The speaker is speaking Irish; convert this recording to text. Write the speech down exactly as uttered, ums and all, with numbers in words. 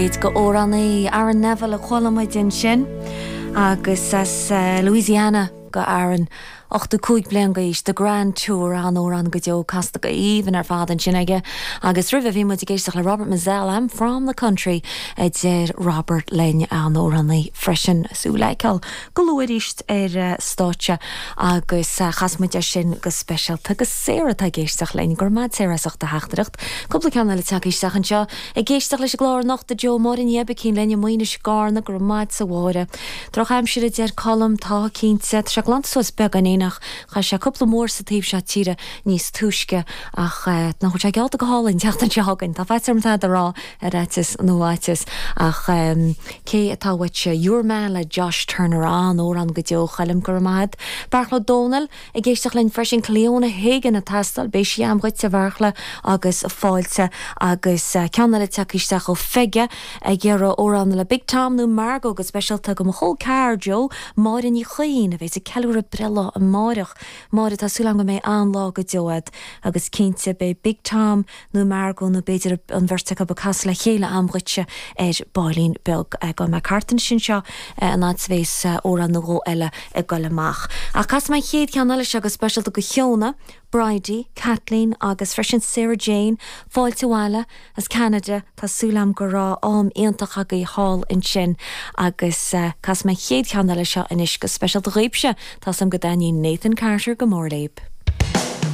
Go órannaí ar an Neville a cholamid din sin agus as uh, Louisiana go Aaron ochta cúig blian go is the Grand Tour an óran go deo casta go even ar fad an sin aige agus rih bhí mu géisteach le Robert Mazel I'm from the country ag déir Robert Lynn an órannaí freisin sú leiceil go luiríist ar uh, státe agus uh, chasmuide sin go specialta go séra tá géisteach lein gur mad séraach de heachtareacht cúpla ceanna le teach isteach an seo ag géisteach leis glár nach de Joe Morin iebe cín lenne muoine scarna gur mad sa bháire troch aim siad déir colm tá cínte se glantas be an éach cha se cúpla mór sa tíobh se tíre níos túisce ach na chu sé gealta go hálainn teachta teagann tá feittarmtá rá a réitis nóáitis ach cé atá se dúrme le Josh Turner an ó an go deo chalim gur maid Barchla Donal i ggéisteach len freisin cléonna hégan na tastal béis si am goite bharchla agus fáilte agus ceanna le teicisteach ó feige ag ggéar ó an le Big Tom nó Margo go specialta go mo chó car Joe mar in í chuoin a bheits a ceúra brilla a máireach máir tásúla go mé an lá go deoad agus cinnte be Big Tom nó Margo nó beidir an bhirrte go cas le chéile amghite ar bailín beg go me cartan sin seo an átsvéis ó an nó eile ag go leach a cas mai chéad ceanna le agus specialta go cheonna Bridie, Kathleen agus freisin Sarah Jane fáilte bhile as Canada tásúlam go rá am ionintach a go hall in sin agus uh, cas mai chéad cheanna le seo inis go special réibse tá sam go daine Nathan Carter go mór léib.